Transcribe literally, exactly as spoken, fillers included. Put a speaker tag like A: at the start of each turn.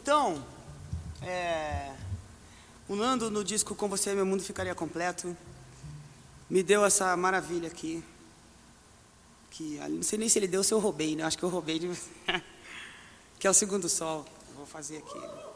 A: Então, é, o Nando no disco Com Você Meu Mundo Ficaria Completo me deu essa maravilha aqui, que não sei nem se ele deu ou se eu roubei, né? Acho que eu roubei, de... que é o Segundo Sol. Vou fazer aqui.